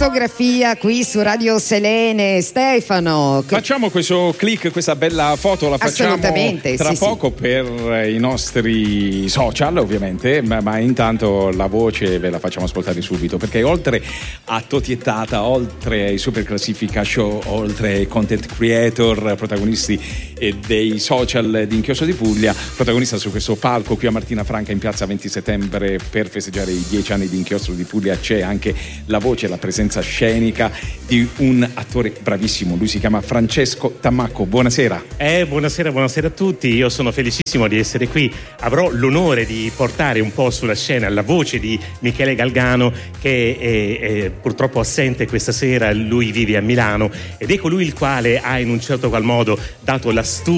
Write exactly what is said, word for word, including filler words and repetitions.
fotografia qui su Radio Selene. Stefano, facciamo questo click, questa bella foto la facciamo tra sì, poco sì. per i nostri social ovviamente, ma, ma intanto la voce ve la facciamo ascoltare subito, perché oltre a Toti e Tata, oltre ai super classifica show, oltre ai content creator protagonisti e dei social di Inchiostro di Puglia, protagonista su questo palco qui a Martina Franca in piazza venti settembre per festeggiare i dieci anni di Inchiostro di Puglia, c'è anche la voce e la presenza scenica di un attore bravissimo. Lui si chiama Francesco Tammacco. Buonasera. Eh, buonasera, buonasera a tutti. Io sono felicissimo di essere qui. Avrò l'onore di portare un po' sulla scena la voce di Michele Galgano, che è, è purtroppo assente questa sera. Lui vive a Milano ed è colui il quale ha in un certo qual modo dato la studia